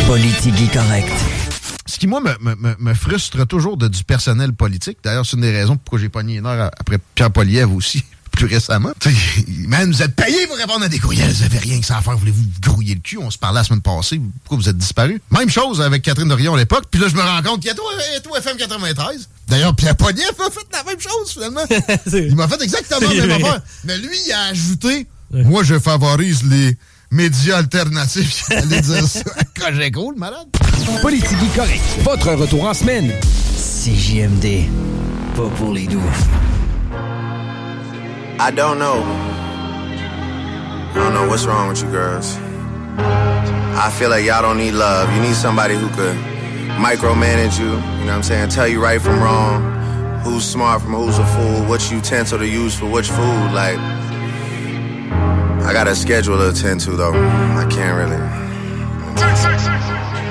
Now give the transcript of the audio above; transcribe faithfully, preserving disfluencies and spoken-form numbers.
Politique correct. Ce qui, moi, me, me, me frustre toujours de du personnel politique. D'ailleurs, c'est une des raisons pourquoi j'ai pogné une heure après Pierre Poilievre aussi, plus récemment. T'sais, man, vous êtes payé pour répondre à des courriels. Vous avez rien que ça à faire. Voulez-vous vous grouiller le cul? On se parlait la semaine passée. Pourquoi vous êtes disparu? Même chose avec Catherine Dorion à l'époque. Puis là, je me rends compte qu'il y a tout, tout F M quatre-vingt-treize. D'ailleurs, Pierre Poilievre a fait la même chose, finalement. Il m'a fait exactement la même affaire. Mais lui, il a ajouté, ouais. Moi, je favorise les médias alternatifs. Il allait dire ça à Cogeco, le malade. Politique correct. Votre retour en semaine. C J M D. Pas pour les doux. I don't know. I don't know what's wrong with you girls. I feel like y'all don't need love. You need somebody who could micromanage you, you know what I'm saying? Tell you right from wrong, who's smart from who's a fool, which utensil to use for which food. Like, I got a schedule to attend to, though. I can't really